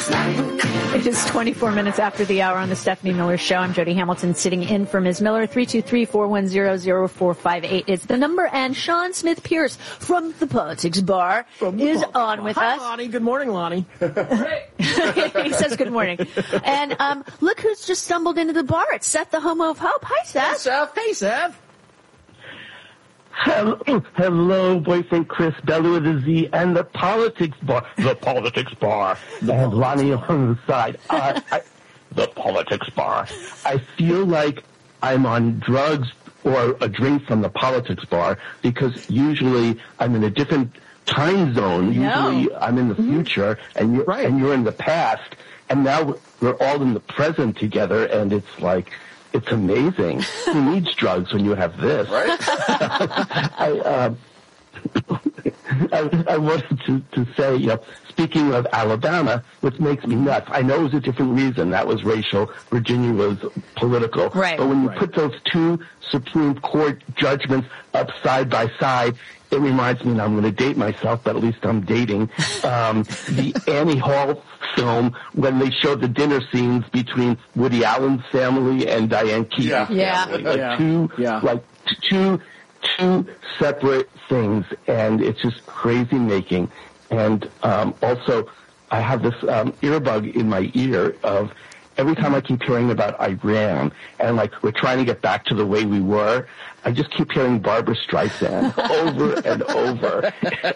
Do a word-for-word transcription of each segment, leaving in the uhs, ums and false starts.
It is twenty-four minutes after the hour on the Stephanie Miller Show. I'm Jody Hamilton sitting in for Miz Miller. three two three, four one zero, zero four five eight is the number. And Sean Smith Pierce from the Politics Bar is on with Hi, us. Lonnie. Good morning, Lonnie. He says good morning. And um, look who's just stumbled into the bar. It's Seth, the Homo of Hope. Hi, Seth. Hey, Seth. Hey, Seth. Hello, hello, boyfriend Chris, Bellu with a Z, and the Politics Bar. The Politics Bar. And Lonnie on the side. Uh, I, the Politics Bar. I feel like I'm on drugs or a drink from the Politics Bar because usually I'm in a different time zone. No. Usually I'm in the future and you're, Right. and you're in the past. And now we're all in the present together, and it's like, it's amazing. Who needs drugs when you have this? Right? I, uh, I, I wanted to, to say, you know, speaking of Alabama, which makes me nuts. I know it was a different reason. That was racial. Virginia was political. Right. But when you Right. put those two Supreme Court judgments up side by side, it reminds me, and I'm going to date myself, but at least I'm dating, um, the Annie Hall film when they showed the dinner scenes between Woody Allen's family and Diane Keaton's Yeah. Yeah. family. Like Yeah. two, Yeah. like two, two separate things, and it's just crazy making. And um, also, I have this um, earbug in my ear of every time I keep hearing about Iran and like we're trying to get back to the way we were, I just keep hearing Barbra Streisand over and over,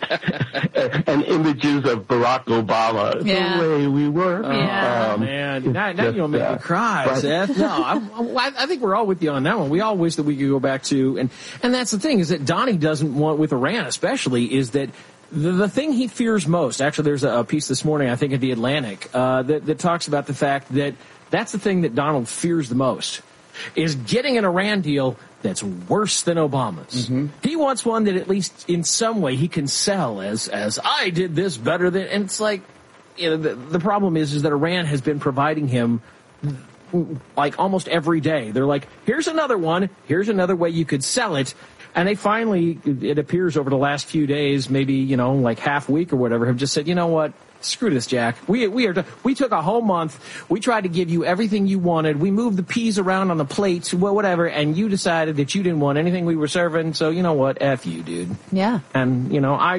and images of Barack Obama, Yeah. the way we were. Yeah. Oh, Um, man. it's Now, now just, you'll make uh, me cry, but- Seth. No, I, I, I think we're all with you on that one. We all wish that we could go back to, and, and that's the thing, is that Donnie doesn't want, with Iran especially, is that the, the thing he fears most, actually there's a, a piece this morning, I think, in The Atlantic, uh, that, that talks about the fact that that's the thing that Donald fears the most, is getting an Iran deal that's worse than Obama's. Mm-hmm. He wants one that at least in some way he can sell as, as I did this better than, and it's like, you know, the, the problem is, is that Iran has been providing him like almost every day. They're like, here's another one, here's another way you could sell it. And they finally, it appears over the last few days, maybe, you know, like half week or whatever, have just said, you know what? Screw this, Jack. We we are we took a whole month. We tried to give you everything you wanted. We moved the peas around on the plates, well, whatever, and you decided that you didn't want anything we were serving. So you know what? F you, dude. Yeah. And you know, I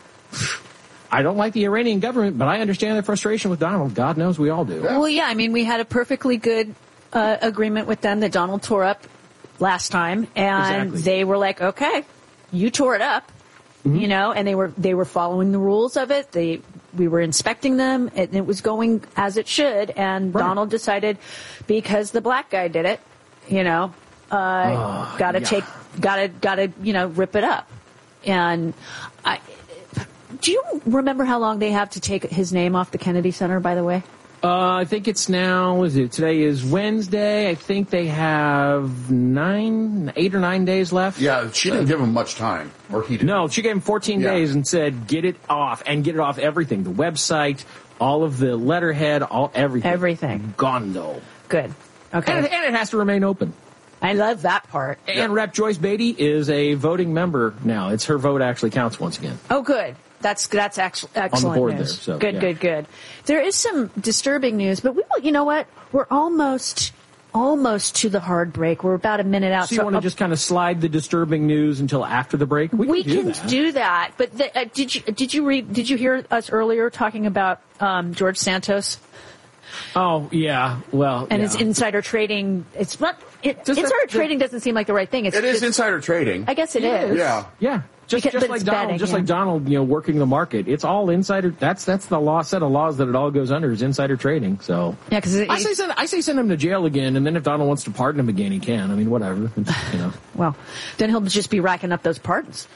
I don't like the Iranian government, but I understand their frustration with Donald. God knows we all do. Well, yeah, I mean, we had a perfectly good uh, agreement with them that Donald tore up last time, and Exactly. they were like, okay, you tore it up, Mm-hmm. you know, and they were they were following the rules of it. They we were inspecting them, and it was going as it should, and Right. Donald decided, because the black guy did it, you know, uh, Oh, gotta yeah. take, gotta, gotta, you know, rip it up. And I, do you remember how long they have to take his name off the Kennedy Center, by the way? Uh, I think it's now, is it, today is Wednesday. I think they have nine, eight or nine days left. Yeah, she didn't give him much time, or he didn't. No, she gave him fourteen Yeah. days and said, get it off, and get it off everything. The website, all of the letterhead, all everything. Everything. Gone, though. Good. Okay. And, and it has to remain open. I love that part. And Rep Joyce Beatty is a voting member now. It's her vote actually counts once again. Oh, good. That's that's actually excellent board news. there, so, good, yeah. good, good. There is some disturbing news, but we will. You know what? We're almost almost to the hard break. We're about a minute out. So you want to I'll- just kind of slide the disturbing news until after the break? We, we can, do can that. do that. But the, uh, did you did you read? Did you hear us earlier talking about um, George Santos Oh, yeah. Well, and yeah. his insider trading? It's not. It, Does that- insider does- trading doesn't seem like the right thing. It's It is just- insider trading. I guess it is. Yeah. Yeah. Just, Because- just but like it's Donald, betting, just yeah. like Donald, you know, working the market. It's all insider. That's that's the law set of laws that it all goes under is insider trading. So Yeah, because I say send I say send him to jail again, and then if Donald wants to pardon him again, he can. I mean, whatever. It's, you know, well, then he'll just be racking up those pardons.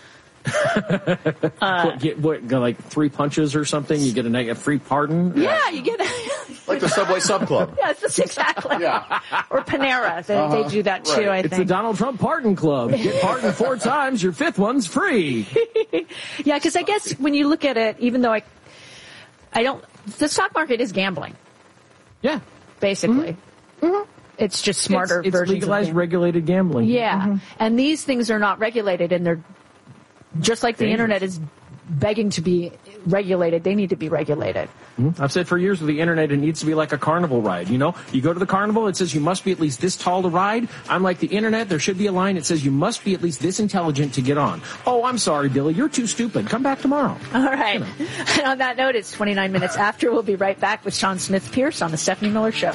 what, get what go like three punches or something. You get a, neg- a free pardon. Yeah, you get. Like the Subway Sub Club. Yes, that's exactly. Yeah. Or Panera, they, Uh-huh. they do that too. Right. I It's the think. Donald Trump Pardon Club. Get pardoned four times, your fifth one's free. Yeah, because I guess when you look at it, even though I, I don't, the stock market is gambling, Yeah. basically. It's just smarter It's, it's versions legalized, of regulated gambling. Yeah, and these things are not regulated, and they're just like the Dangerous. internet is begging to be regulated. They need to be regulated. Mm-hmm. I've said for years with the internet, it needs to be like a carnival ride. You know, you go to the carnival, it says you must be at least this tall to ride. I'm like the internet. There should be a line that says you must be at least this intelligent to get on. Oh, I'm sorry, Billy. You're too stupid. Come back tomorrow. All right. You know. And on that note, it's twenty-nine minutes after. We'll be right back with Sean Smith Pierce on the Stephanie Miller Show.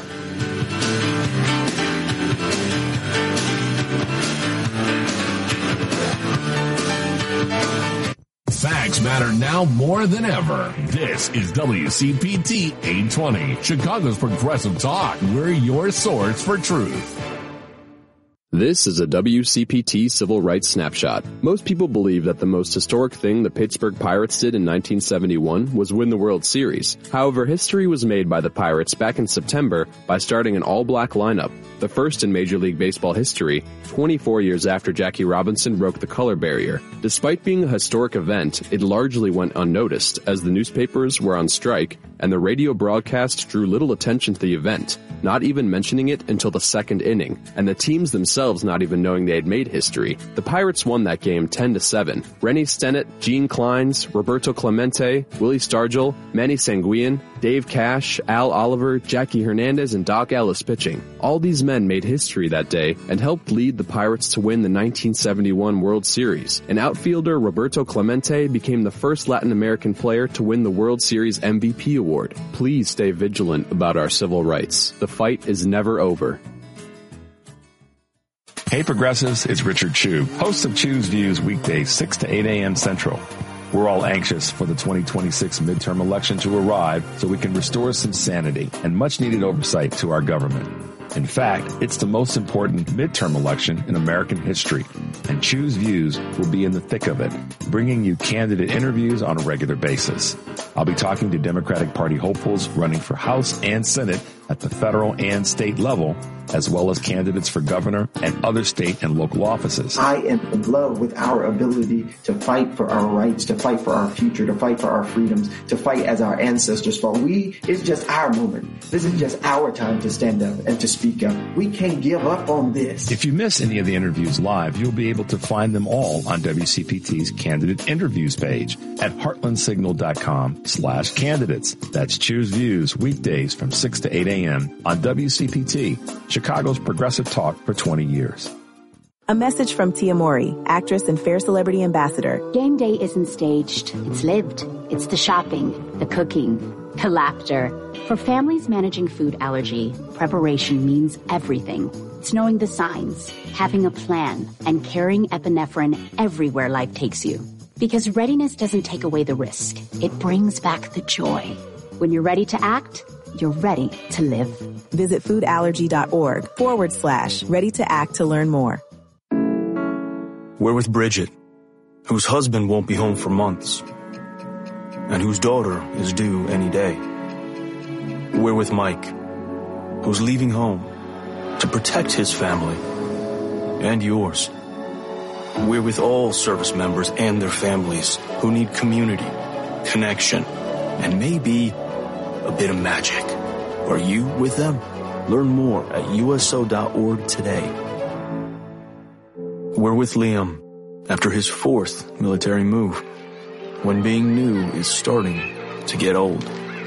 Facts matter now more than ever. This is W C P T eight twenty, Chicago's Progressive Talk. We're your source for truth. This is a W C P T Civil Rights Snapshot. Most people believe that the most historic thing the Pittsburgh Pirates did in nineteen seventy-one was win the World Series. However, history was made by the Pirates back in September by starting an all-black lineup, the first in Major League Baseball history, twenty-four years after Jackie Robinson broke the color barrier. Despite being a historic event, it largely went unnoticed as the newspapers were on strike and the radio broadcast drew little attention to the event, not even mentioning it until the second inning, and the teams themselves not even knowing they had made history. The Pirates won that game ten to seven. Rennie Stennett, Gene Clines, Roberto Clemente, Willie Stargell, Manny Sanguillen, Dave Cash, Al Oliver, Jackie Hernandez, and Doc Ellis pitching. All these men made history that day and helped lead the Pirates to win the nineteen seventy-one World Series. And outfielder Roberto Clemente became the first Latin American player to win the World Series M V P award. Please stay vigilant about our civil rights. The fight is never over. Hey Progressives, it's Richard Chew, host of Chew's Views weekdays six to eight a.m. Central. We're all anxious for the twenty twenty-six midterm election to arrive so we can restore some sanity and much needed oversight to our government. In fact, it's the most important midterm election in American history, and Chew's Views will be in the thick of it, bringing you candidate interviews on a regular basis. I'll be talking to Democratic Party hopefuls running for House and Senate at the federal and state level, as well as candidates for governor and other state and local offices. I am in love with our ability to fight for our rights, to fight for our future, to fight for our freedoms, to fight as our ancestors fought. We, it's just our moment. This is just our time to stand up and to speak up. We can't give up on this. If you miss any of the interviews live, you'll be able to find them all on W C P T's candidate interviews page at heartlandsignal.com slash candidates. That's Choose Views weekdays from six to eight a.m. on W C P T, Chicago's Progressive Talk for twenty years. A message from Tia Mori, actress and Fair Celebrity Ambassador. Game day isn't staged. It's lived. It's the shopping, the cooking, the laughter. For families managing food allergy, preparation means everything. It's knowing the signs, having a plan, and carrying epinephrine everywhere life takes you. Because readiness doesn't take away the risk. It brings back the joy. When you're ready to act, you're ready to live. Visit foodallergy.org forward slash ready to act to learn more. We're with Bridget, whose husband won't be home for months, and whose daughter is due any day. We're with Mike, who's leaving home to protect his family and yours. We're with all service members and their families who need community, connection, and maybe a bit of magic. Are you with them? Learn more at U S O dot org today. We're with Liam after his fourth military move, when being new is starting to get old.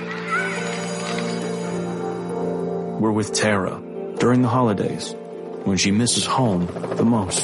We're with Tara during the holidays, when she misses home the most.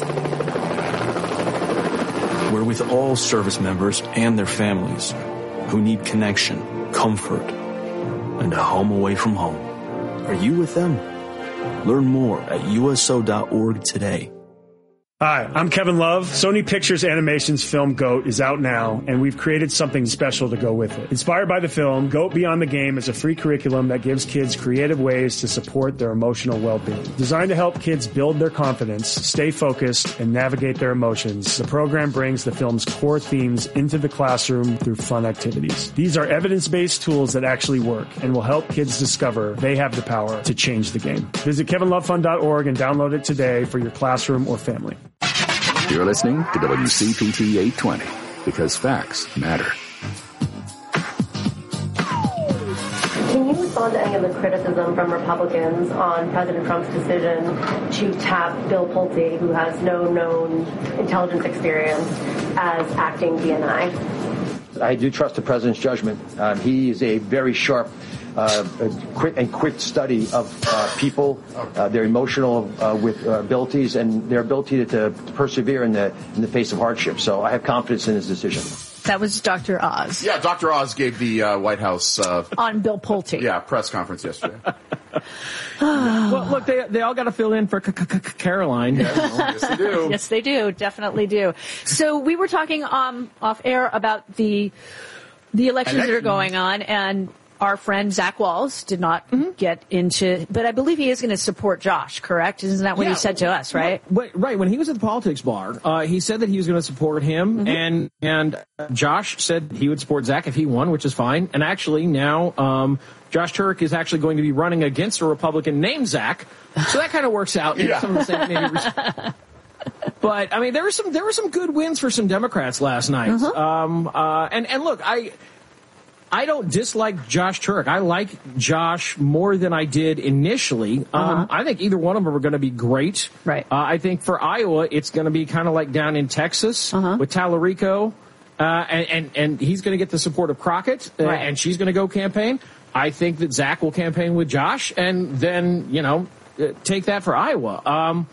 We're with all service members and their families who need connection, comfort, and a home away from home. Are you with them? Learn more at U S O dot org today. Hi, I'm Kevin Love. Sony Pictures Animation's film GOAT is out now, and we've created something special to go with it. Inspired by the film, GOAT Beyond the Game is a free curriculum that gives kids creative ways to support their emotional well-being. Designed to help kids build their confidence, stay focused, and navigate their emotions, the program brings the film's core themes into the classroom through fun activities. These are evidence-based tools that actually work and will help kids discover they have the power to change the game. Visit kevin love fund dot org and download it today for your classroom or family. You're listening to W C P T eight twenty, because facts matter. Can you respond to any of the criticism from Republicans on President Trump's decision to tap Bill Pulte, who has no known intelligence experience, as acting D N I? I do trust the president's judgment. Um, he is a very sharp uh, quick and quick study of uh, people, uh, their emotional uh, with uh, abilities, and their ability to, to persevere in the in the face of hardship. So I have confidence in his decision. That was Doctor Oz. Yeah, Doctor Oz gave the uh, White House uh, on Bill Pulte. Yeah, press conference yesterday. Well, look, they they all got to fill in for Caroline. Yes, they do. Yes, they do. Definitely do. So we were talking um, off air about the the elections that are going on, and our friend Zach Walz did not mm-hmm. get into, but I believe he is going to support Josh, correct? Isn't that what yeah, he said to us, right? Well, right. When he was at the politics bar, uh, he said that he was going to support him, mm-hmm. and and Josh said he would support Zach if he won, which is fine. And actually now, um, Josh Turek is actually going to be running against a Republican named Zach, so that kind of works out. Yeah. Some of the same, maybe but I mean, there were some there were some good wins for some Democrats last night. Uh-huh. Um, uh, and and look, I. I don't dislike Josh Turek. I like Josh more than I did initially. Uh-huh. Um, I think either one of them are going to be great. Right. Uh, I think for Iowa, it's going to be kind of like down in Texas uh-huh. with Tallarico, uh, and, and and he's going to get the support of Crockett, uh, right. and she's going to go campaign. I think that Zach will campaign with Josh, and then you know uh, take that for Iowa. Um,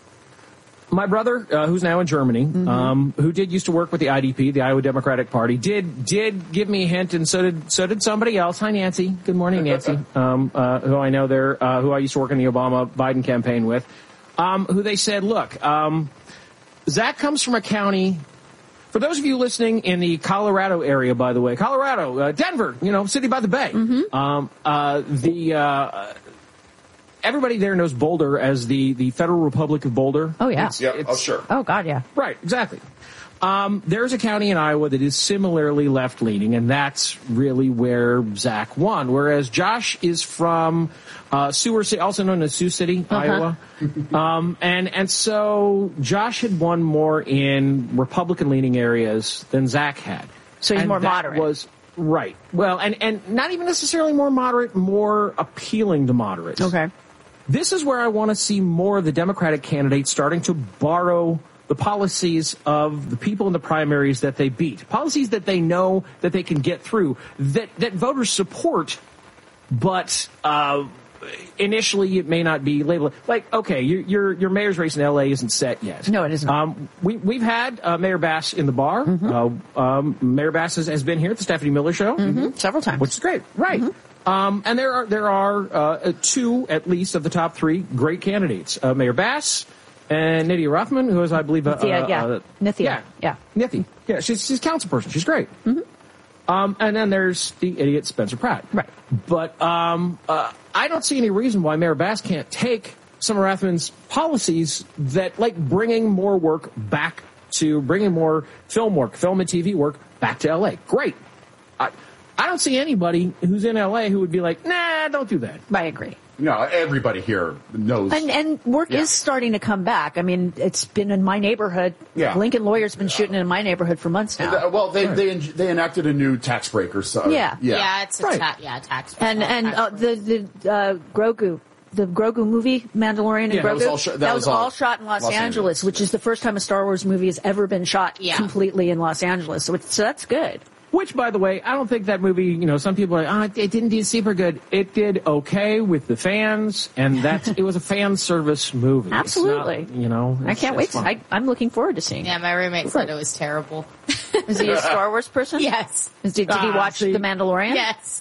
My brother, uh, who's now in Germany, mm-hmm. um, who did used to work with the I D P, the Iowa Democratic Party, did did give me a hint, and so did so did somebody else. Hi, Nancy. Good morning, Nancy. Um, uh, who I know there, uh, who I used to work in the Obama Biden campaign with. Um, who they said, look, um, Zach comes from a county. For those of you listening in the Colorado area, by the way, Colorado, uh, Denver, you know, city by the bay. Mm-hmm. Um, uh, the uh, Everybody there knows Boulder as the, the Federal Republic of Boulder. Oh, yeah. It's, yeah. it's, oh, sure. Oh, God, yeah. Right, exactly. Um, there's a county in Iowa that is similarly left-leaning, and that's really where Zach won. Whereas Josh is from uh, Sioux City, also known as Sioux City, uh-huh. Iowa. um, and, and so Josh had won more in Republican-leaning areas than Zach had. So he's and more that moderate. Was, right. Well, and, and not even necessarily more moderate, more appealing to moderates. Okay. This is where I want to see more of the Democratic candidates starting to borrow the policies of the people in the primaries that they beat. Policies that they know that they can get through, that, that voters support, but uh, initially it may not be labeled. Like, okay, your, your, your mayor's race in L A isn't set yet. No, it isn't. Um, we, we've had uh, Mayor Bass in the bar. Mm-hmm. Uh, um, Mayor Bass has, has been here at the Stephanie Miller Show. Mm-hmm. Several times. Which is great. Right. Mm-hmm. Um, and there are there are uh, two at least of the top three great candidates: uh, Mayor Bass and Nydia Rothman, who is, I believe, uh, Nithya, yeah, uh, Nithya, yeah, yeah, Nithya, yeah. She's she's a council person. She's great. Mm-hmm. Um, and then there's the idiot Spencer Pratt. Right. But um, uh, I don't see any reason why Mayor Bass can't take some of Rothman's policies that, like, bringing more work back to bringing more film work, film and T V work back to L A. Great. I, I don't see anybody who's in L A who would be like, nah, don't do that. I agree. No, everybody here knows. And, and work yeah. is starting to come back. I mean, it's been in my neighborhood. Yeah. Lincoln Lawyer's been shooting in my neighborhood for months now. The, well, they, right. they they enacted a new tax breaker. So yeah. Yeah, yeah it's a right. ta- yeah, tax breaker. And, and uh, the, the uh, Grogu. The Grogu movie, Mandalorian and yeah, Grogu, that was all, sh- that that was was all, all shot in Los, Los Angeles, Angeles, which is the first time a Star Wars movie has ever been shot yeah. completely in Los Angeles. So, it's, so that's good. Which, by the way, I don't think that movie, you know, some people are like, oh, it didn't do super good. It did okay with the fans, and that's, it was a fan service movie. Absolutely. Not, you know. I can't wait. To, I, I'm looking forward to seeing it. Yeah, my roommate said it was terrible. Is he a Star Wars person? Yes. Is, did, did he watch uh, The Mandalorian? Yes.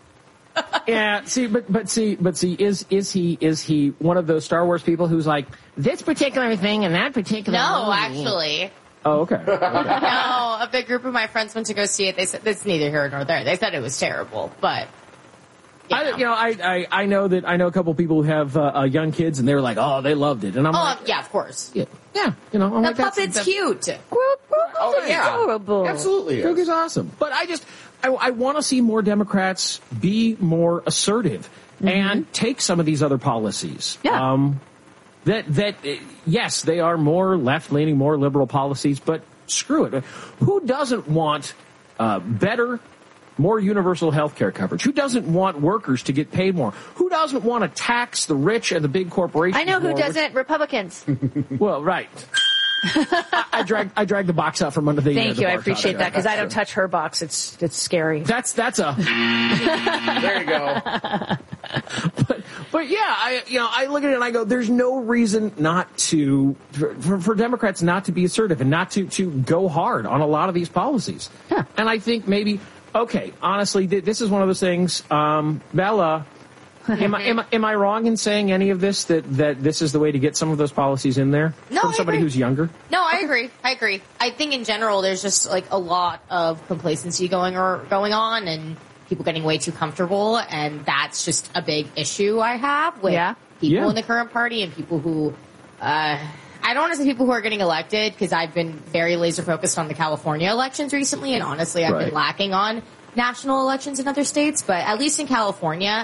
Yeah, see, but but see, but see, is is he is he one of those Star Wars people who's like this particular thing and that particular? No, movie? actually. Oh, okay. okay. No, a big group of my friends went to go see it. They said it's neither here nor there. They said it was terrible, but. You know, I, you know, I, I I know that I know a couple people who have uh, uh, young kids and they're like, oh, they loved it, and I'm oh, like, yeah, of course, yeah, yeah, you know, I'm the like, that's, puppet's that's, cute. Oh, yeah, adorable. Absolutely, Grogu's awesome. But I just I, I want to see more Democrats be more assertive mm-hmm. and take some of these other policies. Yeah. Um, that that yes, they are more left leaning, more liberal policies, but screw it. Who doesn't want uh, better? More universal health care coverage? Who doesn't want workers to get paid more? Who doesn't want to tax the rich and the big corporations I know who more? doesn't. Republicans. Well, right. I, I drag I drag the box out from under the. Thank uh, the you, I bar top. appreciate that because I don't touch her box. It's it's scary. That's that's a. There you go. but but yeah, I you know I look at it and I go, there's no reason not to for, for Democrats not to be assertive and not to to go hard on a lot of these policies. Huh. And I think maybe okay, honestly, th- this is one of those things. Um, Bella. am, I, am, I, am I wrong in saying any of this, that, that this is the way to get some of those policies in there No, from I somebody agree. who's younger? No, I agree. I agree. I think in general, there's just like a lot of complacency going or going on, and people getting way too comfortable, and that's just a big issue I have with Yeah. people Yeah. in the current party and people who. Uh, I don't want to say people who are getting elected because I've been very laser focused on the California elections recently, and honestly, I've Right. been lacking on national elections in other states. But at least in California,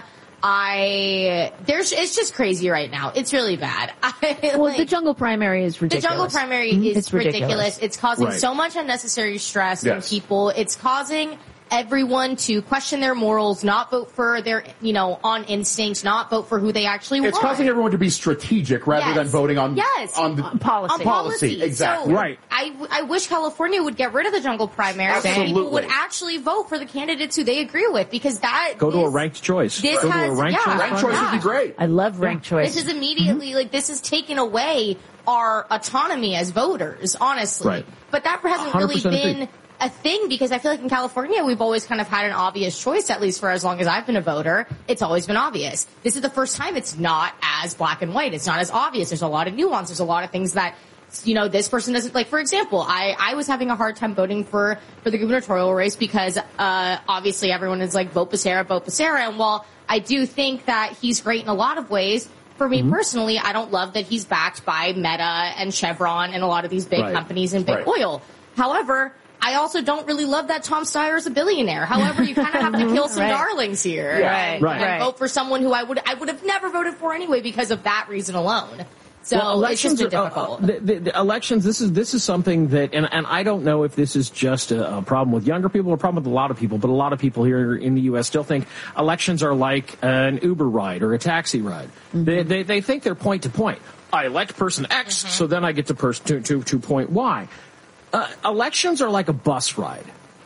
I there's it's just crazy right now. It's really bad. I, Well, like, the jungle primary is the ridiculous. jungle primary Mhm. is It's ridiculous. ridiculous. It's causing Right. so much unnecessary stress in Yes. people. It's causing everyone to question their morals, not vote for their, you know, on instinct, not vote for who they actually It's want. causing everyone to be strategic rather Yes. than voting on Yes. on the On policy. on policy. policy. Exactly. So Right. I, I wish California would get rid of the jungle primary so Absolutely. people would actually vote for the candidates who they agree with, because that Go to is- a ranked choice. This Go to has- a ranked yeah. choice. Ranked choice would be Yeah. great. I love ranked choice. This is immediately, like, this is taking away our autonomy as voters, honestly. Right. But that hasn't one hundred really percent agree. been a thing, because I feel like in California, we've always kind of had an obvious choice, at least for as long as I've been a voter. It's always been obvious. This is the first time it's not as black and white. It's not as obvious. There's a lot of nuance. There's a lot of things that, you know, this person doesn't, like, for example, I, I was having a hard time voting for, for the gubernatorial race because, uh, obviously everyone is like, vote Becerra, vote Becerra. And while I do think that he's great in a lot of ways, for me Mm-hmm. personally, I don't love that he's backed by Meta and Chevron and a lot of these big Right. companies and big Right. oil. However, I also don't really love that Tom Steyer is a billionaire. However, you kind of have to kill some Right. darlings here. Right. And, Right. and vote for someone who I would, I would have never voted for anyway because of that reason alone. So Well, it's just been are- difficult. uh, the, the, the elections. This is this is something that, and, and I don't know if this is just a, a problem with younger people or a problem with a lot of people, but a lot of people here in the U S still think elections are like an Uber ride or a taxi ride. Mm-hmm. They, they they think they're point to point. I elect person X, Mm-hmm. so then I get to person to to, to point Y. Uh, elections are like a bus ride.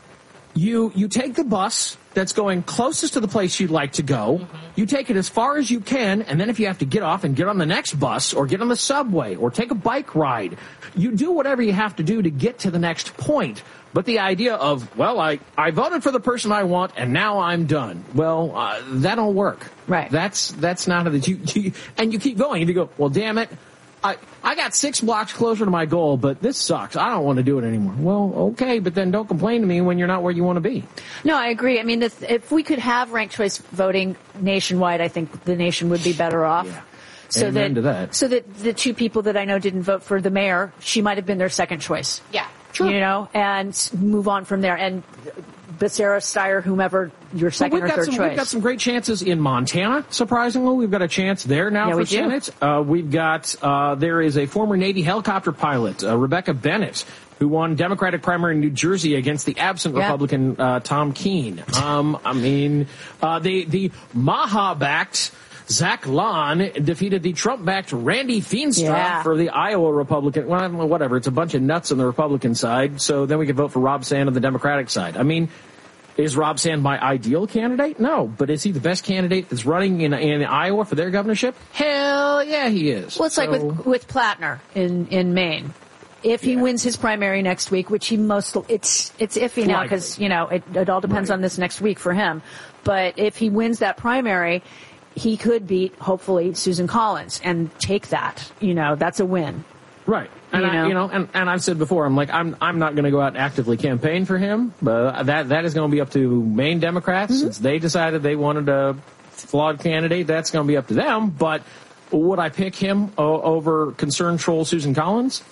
You you take the bus that's going closest to the place you'd like to go. Mm-hmm. You take it as far as you can, and then if you have to get off and get on the next bus or get on the subway or take a bike ride, you do whatever you have to do to get to the next point. But the idea of, well, I, I voted for the person I want and now I'm done. Well, uh, that don't work. Right. That's that's not how that you, you and you keep going and you go, well, damn it. I, I got six blocks closer to my goal, but this sucks. I don't want to do it anymore. Well, okay, but then don't complain to me when you're not where you want to be. No, I agree. I mean, if, if we could have ranked choice voting nationwide, I think the nation would be better off. Yeah. So Amen that, to that. so that the two people that I know didn't vote for the mayor, she might have been their second choice. Yeah. Sure. You know, and move on from there. And Becerra, Steyer, whomever your But second we've or got third some, choice. We've got some great chances in Montana, surprisingly. We've got a chance there now Yeah, for we do. Senate. Uh, we've got, uh, there is a former Navy helicopter pilot, uh, Rebecca Bennett, who won Democratic primary in New Jersey against the absent Yeah. Republican uh, Tom Keene. Um, I mean, uh, the, the Maha-backed Zach Lahn defeated the Trump-backed Randy Feenstra Yeah. for the Iowa Republican. Well, whatever. It's a bunch of nuts on the Republican side. So then we could vote for Rob Sand on the Democratic side. I mean, is Rob Sand my ideal candidate? No. But is he the best candidate that's running in, in Iowa for their governorship? Hell yeah, he is. Well, it's like So- with with Plattner in in Maine. If he wins his primary next week, which he most, it's it's iffy now because you know it, it all depends on this next week for him. But if he wins that primary, he could beat hopefully Susan Collins and take that. You know, that's a win. Right. And You I, know? you know, and, and I've said before, I'm like, I'm I'm not going to go out and actively campaign for him, but that that is going to be up to Maine Democrats. Mm-hmm. Since they decided they wanted a flawed candidate, that's going to be up to them. But would I pick him o- over concerned troll Susan Collins?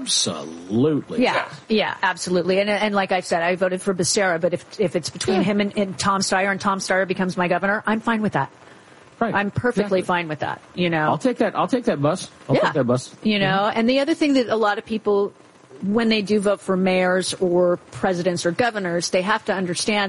Absolutely. Yeah, yeah, absolutely. And and like I said, I voted for Becerra, but if if it's between Yeah. him and, and Tom Steyer, and Tom Steyer becomes my governor, I'm fine with that. Right. I'm perfectly Exactly. fine with that. You know, I'll take that. I'll take that bus. I'll Yeah. take that bus. You know, and the other thing that a lot of people, when they do vote for mayors or presidents or governors, they have to understand that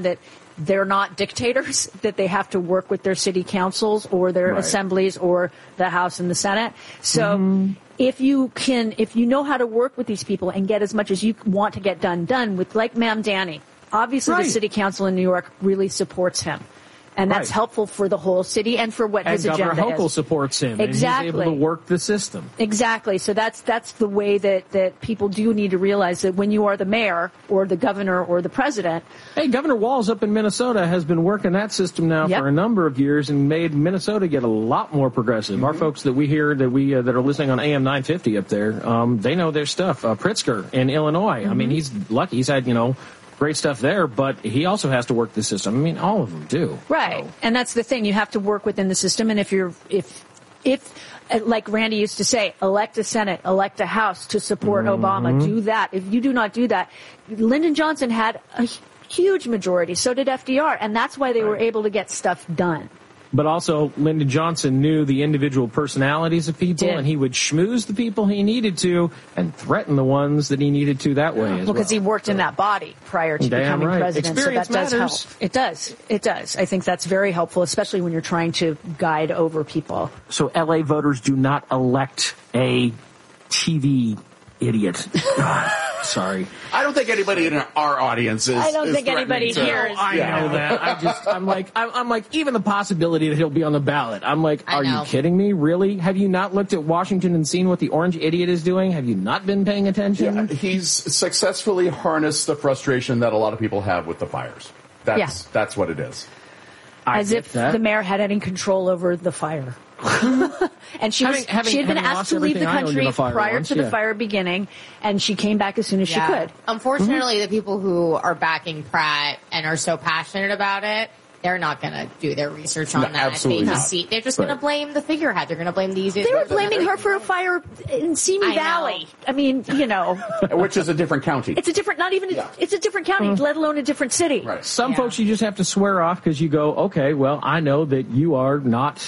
they're not dictators, that they have to work with their city councils or their Right. assemblies or the House and the Senate. So Mhm. if you can, if you know how to work with these people and get as much as you want to get done, done with, like Ma'am Danny, obviously Right. the city council in New York really supports him. And that's Right. helpful for the whole city and for what And his Governor agenda Hochul is. supports him. Exactly. And he's able to work the system. Exactly. So that's that's the way that, that people do need to realize that when you are the mayor or the governor or the president. Hey, Governor Walz up in Minnesota has been working that system now Yep. for a number of years and made Minnesota get a lot more progressive. Mm-hmm. Our folks that we hear that we uh, that are listening on A M nine fifty up there, um, they know their stuff. Uh, Pritzker in Illinois. I mean, Mm-hmm. he's lucky. He's had, you know, great stuff there, but he also has to work the system. I mean, all of them do. Right. And that's the thing. You have to work within the system. And if you're, if, if, uh, like Randy used to say, elect a Senate, elect a House to support Mm-hmm. Obama, do that. If you do not do that, Lyndon Johnson had a huge majority. So did F D R. And that's why they were able to get stuff done. But also, Lyndon Johnson knew the individual personalities of people, Did. and he would schmooze the people he needed to and threaten the ones that he needed to that way as well. Well, because he worked in that body prior to Damn becoming right. president. Experience so that does matters. help. It does. It does. I think that's very helpful, especially when you're trying to guide over people. So L A voters do not elect a T V idiot. God, sorry. I don't think anybody in our audience is. I don't is think anybody threatening to- here is- I Yeah. know that. I just, I'm like, I'm, I'm like, even the possibility that he'll be on the ballot. I'm like, I are know. you kidding me? Really? Have you not looked at Washington and seen what the orange idiot is doing? Have you not been paying attention? Yeah, he's successfully harnessed the frustration that a lot of people have with the fires. That's Yeah. that's what it is. As if the mayor had any control over the fire. And she was Having- having- she had been having asked lost to leave the everything I owned in country a fire prior once, to the yeah. fire beginning, and she came back as soon as Yeah. she could. Unfortunately, the people who are backing Pratt and are so passionate about it, they're not going to do their research on No, that. absolutely They not. just see, they're just Right. going to blame the figurehead. They're going to blame these. They were blaming her for a fire in Simi I know. Valley. I mean, you know, Which is a different county. it's a different, not even, it's a different county, let alone a different city. Right. Some Yeah. folks you just have to swear off because you go, okay, well, I know that you are not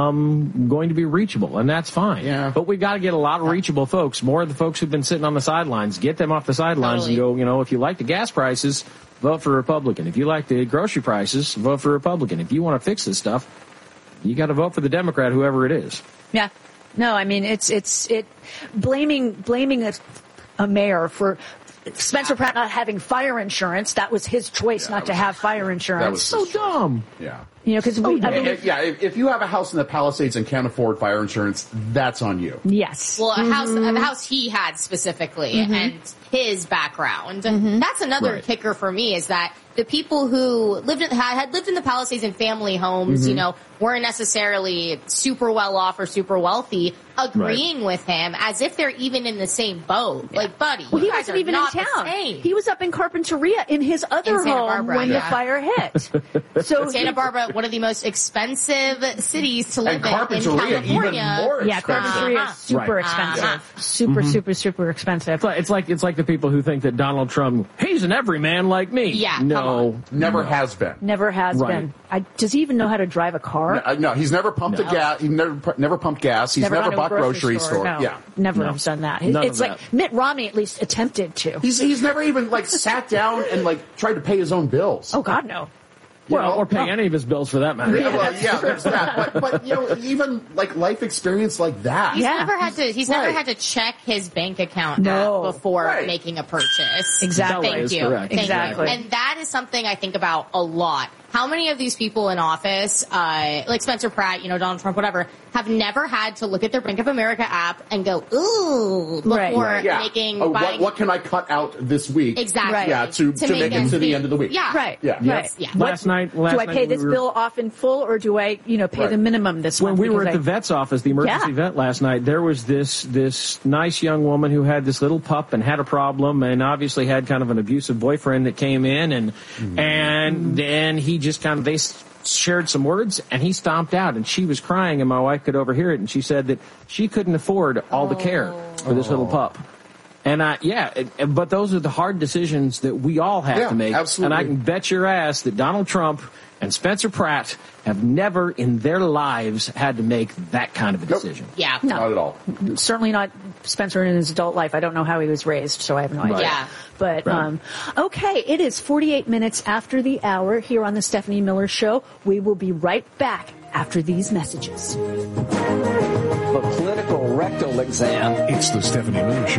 um, going to be reachable, and that's fine. Yeah. But we got to get a lot of reachable folks, more of the folks who've been sitting on the sidelines. Get them off the sidelines Totally. and go, you know, if you like the gas prices, vote for Republican. If you like the grocery prices, vote for Republican. If you want to fix this stuff, you got to vote for the Democrat, whoever it is. Yeah. No, I mean, it's, it's, it, blaming, blaming a, a mayor for Spencer Pratt not having fire insurance. That was his choice not to have fire insurance. was So dumb. Yeah. You know, because we, I mean, If- yeah, if, if you have a house in the Palisades and can't afford fire insurance, that's on you. yes. Well, a house, the house he had specifically, and his background. That's another Right. kicker for me is that the people who lived in, had had lived in the Palisades in family homes, you know, weren't necessarily super well off or super wealthy, agreeing with him as if they're even in the same boat. Like, buddy, Well, he you guys wasn't are even not in the town. same. He was up in Carpinteria in his other In Santa home Barbara, when yeah. the fire hit. So Santa he- Barbara, one of the most expensive cities to live And in in Carpinteria, even California. more yeah, expensive. Carpinteria Uh-huh. is super Right. expensive. Uh-huh. Super, super, super expensive. It's like, it's like it's like the people who think that Donald Trump, he's an everyman like me. Yeah, come no, Never no. has been. Never has Right. been. I, does he even know how to drive a car? Uh, no, he's never pumped No. a gas. He never pu- never pumped gas. He's never, gone to a bought grocery store. No, Yeah, never No. have done that. None it's of like that. Mitt Romney at least attempted to. he's he's never even like sat down and like tried to pay his own bills. Oh God, no. You Well, know? or pay Oh. any of his bills for that matter. Yeah, well, yeah, there's that. But, but you know, even like life experience like that. He's Yeah. never had to. He's Right. never had to check his bank account No. app before Right. making a purchase. Exactly. Thank Is you. correct. Thank Exactly. you. And that is something I think about a lot. How many of these people in office, uh, like Spencer Pratt, you know, Donald Trump, whatever, have never had to look at their Bank of America app and go, ooh, before Right. Yeah. making Oh, buying. what, what can I cut out this week? Exactly. Right. Yeah, to, to, make it ends to the end of the week. Yeah. Right. Yeah. Right. Yeah. Last night, last do I night pay we this were- bill off in full, or do I, you know, pay Right. the minimum this When month? we were because at the I- vet's office, the emergency Yeah. vet last night, there was this this nice young woman who had this little pup and had a problem, and obviously had kind of an abusive boyfriend that came in, and and then he just kind of they s- shared some words, and he stomped out, and she was crying, and my wife could overhear it, and she said that she couldn't afford all the care for this little pup. And I, yeah, it, it- but those are the hard decisions that we all have Yeah, to make. absolutely. And I can bet your ass that Donald Trump and Spencer Pratt have never in their lives had to make that kind of a decision. Nope. Yeah. No. Not at all. Certainly not Spencer in his adult life. I don't know how he was raised, so I have no idea. Yeah. But, Right. um, okay, it is forty-eight minutes after the hour here on the Stephanie Miller Show. We will be right back after these messages. The political rectal exam. It's the Stephanie Miller Show.